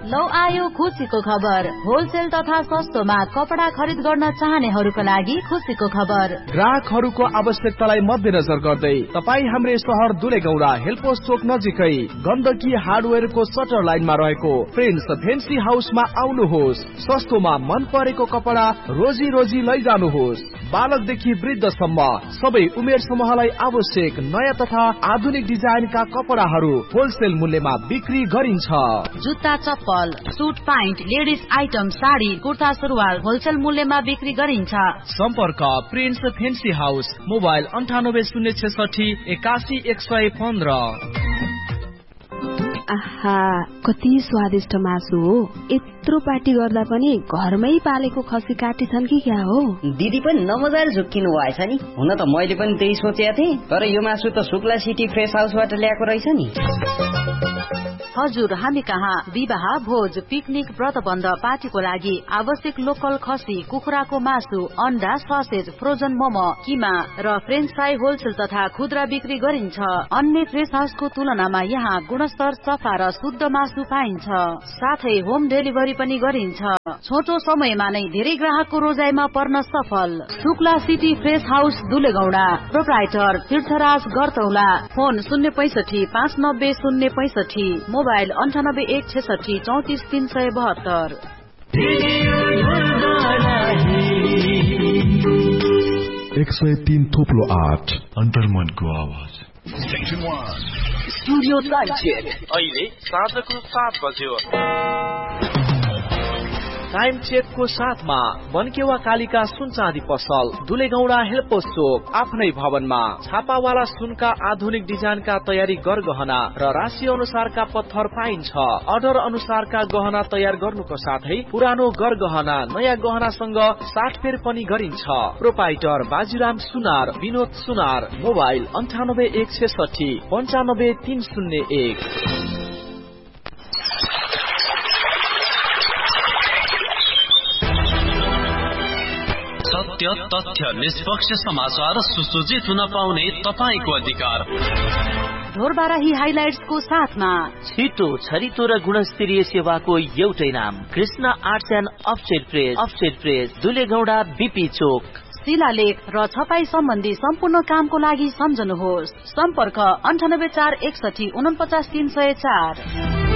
लौ आयो खुसीको खबर। होलसेल तथा सस्तोमा कपडा खरिद गर्न चाहनेहरूका लागि खुसीको खबर। ग्राहकहरूको आवश्यकतालाई मध्यनजर गर्दै तपाई हाम्रो शहर दुलेगौडा हेल्पोस चोक नजिकै गण्डकी हार्डवेयरको सटर लाइनमा रहेको प्रिन्स फेन्सी हाउसमा आउनुहोस्। सस्तोमा मन परेको कपडा रोजी रोजी लैजानुहोस्। बालकदेखि वृद्धसम्म सबै उमेर समूहलाई आवश्यक नयाँ तथा आधुनिक डिजाइनका कपडाहरू होलसेल मूल्यमा बिक्री गरिन्छ। जुत्ता, चप्पल, suit pant, ladies item, sari, kurta, सुरुवाल होलसेल मूल्यमा बिक्री गरिन्छ। सम्पर्क प्रिन्स फेन्सी हाउस, मोबाइल 9806 81 आहा, कति स्वादिष्ट मासु हो। यत्रो पार्टी गर्दा पनि घरमै पालेको खसी काटेछन् कि क्या हो? दिदी पनि नमजाले झुक्किनु भएछ नि। हुन त मैले पनि त्यही सोचेको थिएँ, तर यो मासु त शुक्ला सिटी फ्रेस हाउसबाट ल्याएको रहेछ नि। हजुर, हामी कहाँ विवाह, भोज, पिकनिक, व्रतबन्ध, पार्टीको लागि आवश्यक लोकल खसी, कुखुराको मासु, अन्डा, ससेज, फ्रोजन मोमो, किमा र फ्रेन्च फ्राई होलसेल तथा खुद्रा बिक्री गरिन्छ। अन्य फ्रेस हाउसको तुलनामा यहाँ गुणस्तर, सफा र शुद्ध मासु पाइन्छ। साथै होम डेलिभरी पनि गरिन्छ। छोटो समयमा नै धेरै ग्राहकको रोजाइमा पर्न सफल। Shukla city fresh house दुलेगौडा, proprietor तीर्थराज गरतौला, फोन 065 590 065, मोबाइल 98 166 34 372। 103.8 अन्तर्मनको आवाज। स्टुडियो टाइम चेक अहिले साँझको 7 बज्यो। टाइम चेकको साथमा बनकेवा कालिका सुन चाँदी पसल, दुलेगौडा हेल्पोस चोक, आफ्नै भवनमा छापावाला सुनका आधुनिक डिजाइनका तयारी गरगहना र राशि अनुसारका पत्थर पाइन्छ। अर्डर अनुसारका गहना तयार गर्नुको साथै पुरानो गरगहना नयाँ गहनासँग साटफेर पनि गरिन्छ। प्रोपाइटर बाजीराम सुनार, विनोद सुनार, मोबाइल 98 166 95 301। सत्य, तथ्य, निष्पक्ष समाचार सुसज्जित हुन पाउने तपाईको अधिकार। ढोरबाराही हाइलाइट्सको साथमा छिटो, छरितो र गुणस्तरीय सेवाको एउटै नाम, Krishna arts and offset press, दुलेगौडा BP चोक। शिलालेख र छपाई सम्बन्धी सम्पूर्ण कामको लागि सम्झनुहोस्। सम्पर्क 98 461 49 304।